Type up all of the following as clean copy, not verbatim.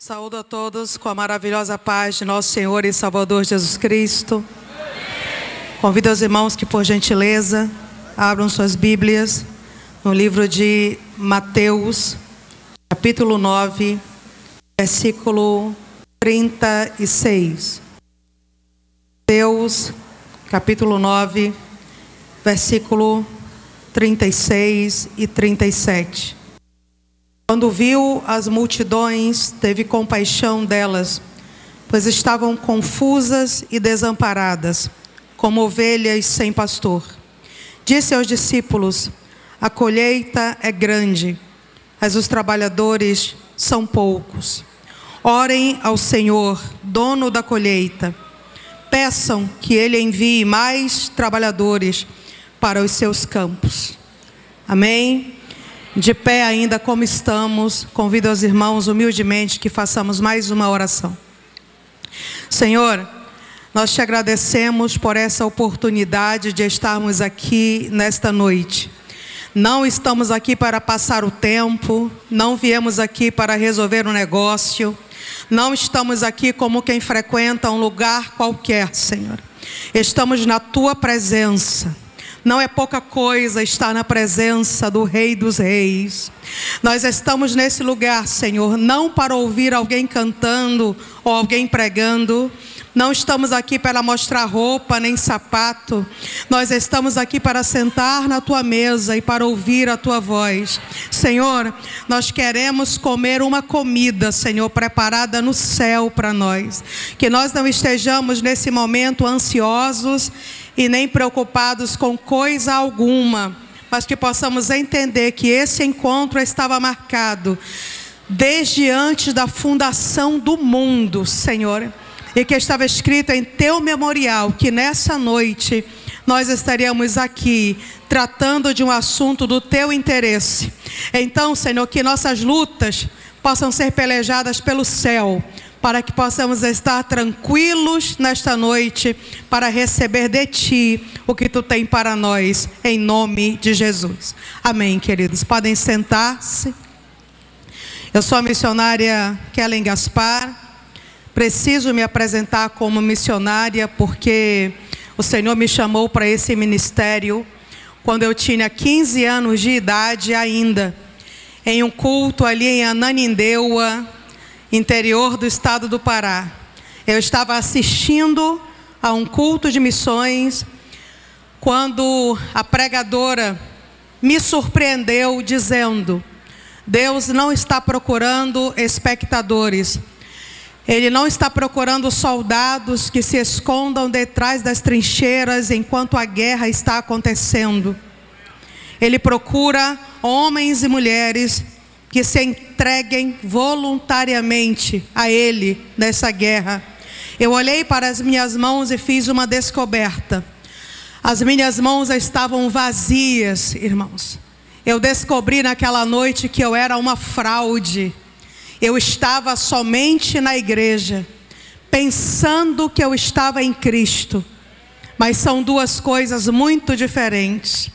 Saúdo a todos com a maravilhosa paz de nosso Senhor e Salvador Jesus Cristo. Convido os irmãos que, por gentileza, abram suas Bíblias no livro de Mateus, capítulo 9, versículo 36. Mateus, capítulo 9, versículo 36 e 37. Quando viu as multidões, teve compaixão delas, pois estavam confusas e desamparadas, como ovelhas sem pastor. Disse aos discípulos: a colheita é grande, mas os trabalhadores são poucos. Orem ao Senhor, dono da colheita. Peçam que Ele envie mais trabalhadores para os seus campos. Amém? De pé ainda como estamos, convido os irmãos humildemente que façamos mais uma oração. Senhor, nós te agradecemos por essa oportunidade de estarmos aqui nesta noite. Não estamos aqui para passar o tempo, não viemos aqui para resolver um negócio, não estamos aqui como quem frequenta um lugar qualquer, Senhor. Estamos na tua presença. Não é pouca coisa estar na presença do Rei dos Reis. Nós estamos nesse lugar, Senhor, não para ouvir alguém cantando ou alguém pregando. Não estamos aqui para mostrar roupa nem sapato. Nós estamos aqui para sentar na tua mesa e para ouvir a tua voz. Senhor, nós queremos comer uma comida, Senhor, preparada no céu para nós. Que nós não estejamos nesse momento ansiosos e nem preocupados com coisa alguma, mas que possamos entender que esse encontro estava marcado desde antes da fundação do mundo, Senhor, e que estava escrito em teu memorial que nessa noite nós estaríamos aqui tratando de um assunto do teu interesse. Então, Senhor, que nossas lutas possam ser pelejadas pelo céu, para que possamos estar tranquilos nesta noite, para receber de Ti o que Tu tem para nós, em nome de Jesus. Amém, queridos. Podem sentar-se. Eu sou a missionária Kellen Gaspar. Preciso me apresentar como missionária, porque o Senhor me chamou para esse ministério quando eu tinha 15 anos de idade ainda, em um culto ali em Ananindeua, interior do estado do Pará. Eu estava assistindo a um culto de missões quando a pregadora me surpreendeu dizendo: Deus não está procurando espectadores. Ele não está procurando soldados que se escondam detrás das trincheiras enquanto a guerra está acontecendo. Ele procura homens e mulheres que se entreguem voluntariamente a Ele nessa guerra. Eu olhei para as minhas mãos e fiz uma descoberta. As minhas mãos estavam vazias, irmãos. Eu descobri naquela noite que eu era uma fraude. Eu estava somente na igreja, pensando que eu estava em Cristo. Mas são duas coisas muito diferentes.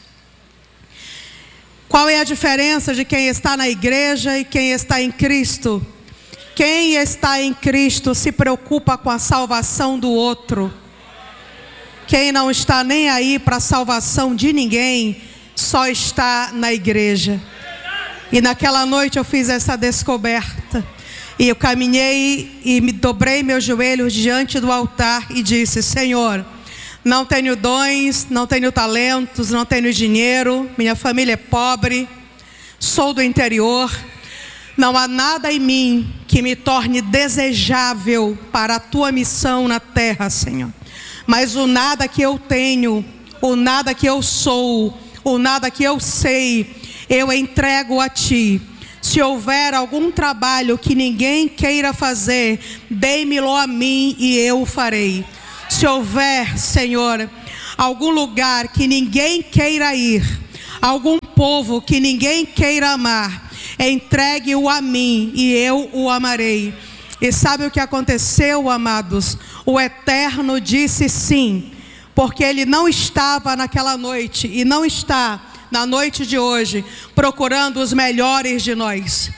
Qual é a diferença de quem está na igreja e quem está em Cristo? Quem está em Cristo se preocupa com a salvação do outro. Quem não está nem aí para a salvação de ninguém, só está na igreja. E naquela noite eu fiz essa descoberta. E eu caminhei e me dobrei meus joelhos diante do altar e disse: Senhor, não tenho dons, não tenho talentos, não tenho dinheiro, minha família é pobre, sou do interior, não há nada em mim que me torne desejável para a tua missão na terra, Senhor. Mas o nada que eu tenho, o nada que eu sou, o nada que eu sei, eu entrego a Ti. Se houver algum trabalho que ninguém queira fazer, dê-me-lo a mim e eu o farei. Se houver, Senhor, algum lugar que ninguém queira ir, algum povo que ninguém queira amar, entregue-o a mim e eu o amarei. E sabe o que aconteceu, amados? O Eterno disse sim, porque Ele não estava naquela noite e não está na noite de hoje procurando os melhores de nós.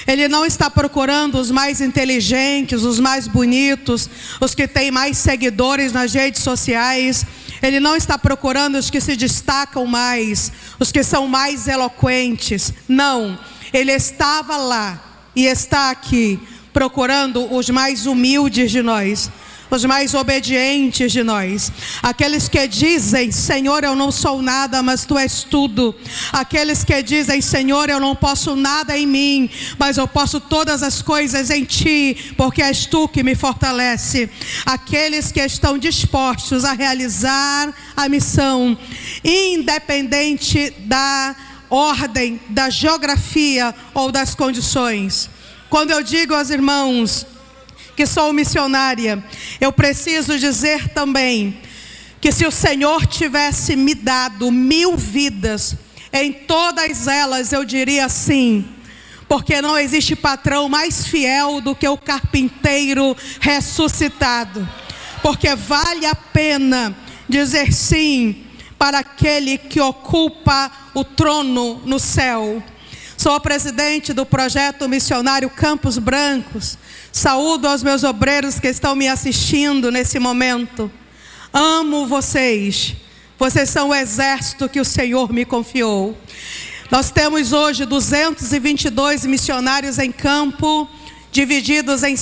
Ele não está procurando os mais inteligentes, os mais bonitos, os que têm mais seguidores nas redes sociais. Ele não está procurando os que se destacam mais, os que são mais eloquentes. Não, Ele estava lá e está aqui, procurando os mais humildes de nós, os mais obedientes de nós, aqueles que dizem: Senhor, eu não sou nada, mas Tu és tudo. Aqueles que dizem: Senhor, eu não posso nada em mim, mas eu posso todas as coisas em Ti, porque és Tu que me fortalece. Aqueles que estão dispostos a realizar a missão, independente da ordem, da geografia ou das condições. Quando eu digo aos irmãos que sou missionária, eu preciso dizer também que se o Senhor tivesse me dado 1000 vidas, em todas elas eu diria sim, porque não existe patrão mais fiel do que o carpinteiro ressuscitado, porque vale a pena dizer sim para aquele que ocupa o trono no céu. Sou a presidente do projeto missionário Campos Brancos. Saúdo aos meus obreiros que estão me assistindo nesse momento. Amo vocês. Vocês são o exército que o Senhor me confiou. Nós temos hoje 222 missionários em campo, divididos em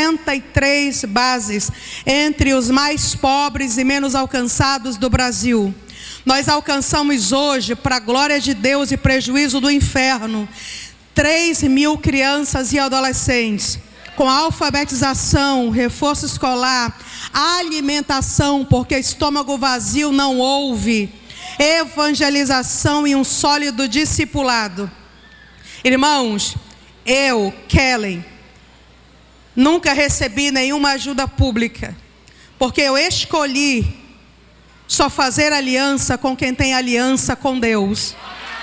63 bases, entre os mais pobres e menos alcançados do Brasil. Nós alcançamos hoje, para a glória de Deus e prejuízo do inferno, 3.000 crianças e adolescentes, com alfabetização, reforço escolar, alimentação, porque estômago vazio não houve, evangelização e um sólido discipulado. Irmãos, eu, Kellen, nunca recebi nenhuma ajuda pública, porque eu escolhi só fazer aliança com quem tem aliança com Deus.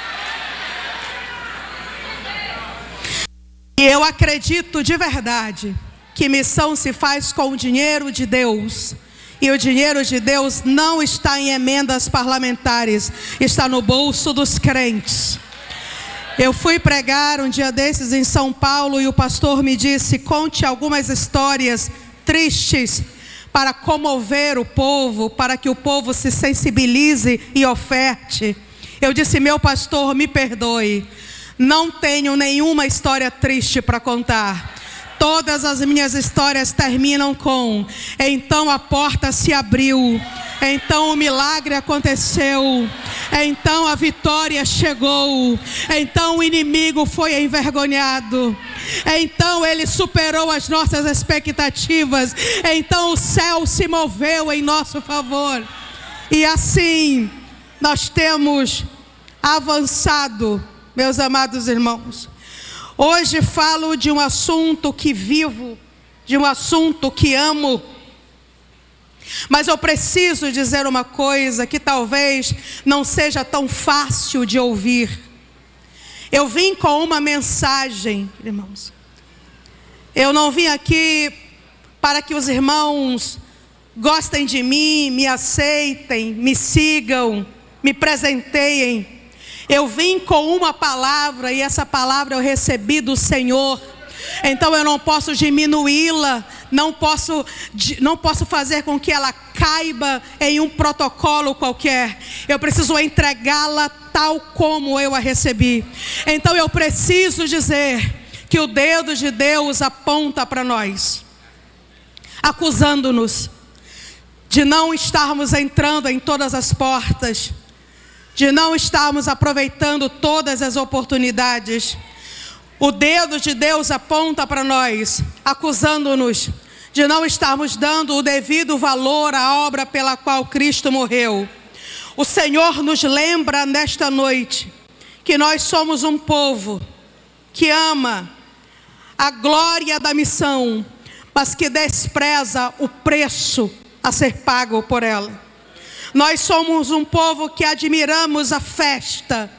E eu acredito de verdade que missão se faz com o dinheiro de Deus. E o dinheiro de Deus não está em emendas parlamentares, está no bolso dos crentes. Eu fui pregar um dia desses em São Paulo e o pastor me disse: conte algumas histórias tristes para comover o povo, para que o povo se sensibilize e oferte. Eu disse: meu pastor, me perdoe, não tenho nenhuma história triste para contar. Todas as minhas histórias terminam com: então a porta se abriu, então o milagre aconteceu, então a vitória chegou, então o inimigo foi envergonhado, então ele superou as nossas expectativas, então o céu se moveu em nosso favor. E assim nós temos avançado, meus amados irmãos. Hoje falo de um assunto que vivo, de um assunto que amo. Mas eu preciso dizer uma coisa que talvez não seja tão fácil de ouvir. Eu vim com uma mensagem, irmãos. Eu não vim aqui para que os irmãos gostem de mim, me aceitem, me sigam, me presenteiem. Eu vim com uma palavra e essa palavra eu recebi do Senhor. Então eu não posso diminuí-la, não posso fazer com que ela caiba em um protocolo qualquer. Eu preciso entregá-la tal como eu a recebi. Então eu preciso dizer que o dedo de Deus aponta para nós, acusando-nos de não estarmos entrando em todas as portas, de não estarmos aproveitando todas as oportunidades. O dedo de Deus aponta para nós, acusando-nos de não estarmos dando o devido valor à obra pela qual Cristo morreu. O Senhor nos lembra nesta noite que nós somos um povo que ama a glória da missão, mas que despreza o preço a ser pago por ela. Nós somos um povo que admiramos a festa,